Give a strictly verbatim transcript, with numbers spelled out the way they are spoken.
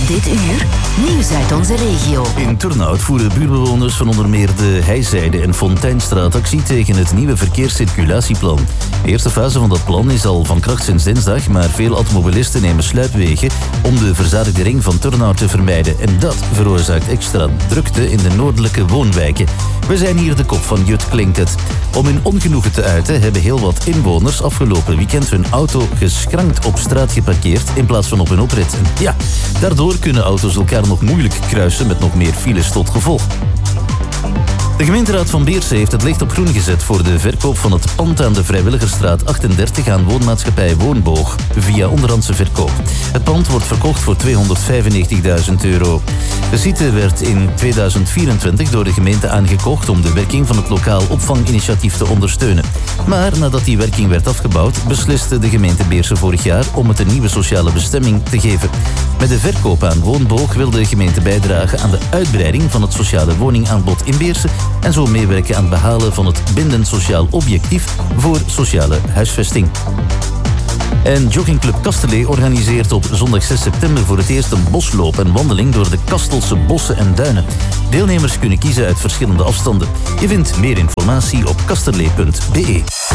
Dit uur, nieuws uit onze regio. In Turnhout voeren buurtbewoners van onder meer de Heizijde en Fonteinstraat actie tegen het nieuwe verkeerscirculatieplan. De eerste fase van dat plan is al van kracht sinds dinsdag, maar veel automobilisten nemen sluipwegen om de verzadigde ring van Turnhout te vermijden. En dat veroorzaakt extra drukte in de noordelijke woonwijken. We zijn hier de kop van Jut Klinkt het. Om hun ongenoegen te uiten hebben heel wat inwoners afgelopen weekend hun auto geschrankt op straat geparkeerd in plaats van op een oprit. En ja, daardoor kunnen auto's elkaar nog moeilijk kruisen met nog meer files tot gevolg. De gemeenteraad van Beersen heeft het licht op groen gezet voor de verkoop van het pand aan de Vrijwilligersstraat achtendertig aan woonmaatschappij Woonboog via onderhandse verkoop. Het pand wordt verkocht voor tweehonderdvijfennegentigduizend euro. De site werd in tweeduizend vierentwintig door de gemeente aangekocht om de werking van het lokaal opvanginitiatief te ondersteunen. Maar nadat die werking werd afgebouwd, besliste de gemeente Beersen vorig jaar om het een nieuwe sociale bestemming te geven. Met de verkoop aan Woonboog wil de gemeente bijdragen aan de uitbreiding van het sociale woningaanbod in Beersen en zo meewerken aan het behalen van het bindend sociaal objectief voor sociale huisvesting. En joggingclub Kasterlee organiseert op zondag zes september voor het eerst een bosloop en wandeling door de Kastelse bossen en duinen. Deelnemers kunnen kiezen uit verschillende afstanden. Je vindt meer informatie op kasterlee punt be.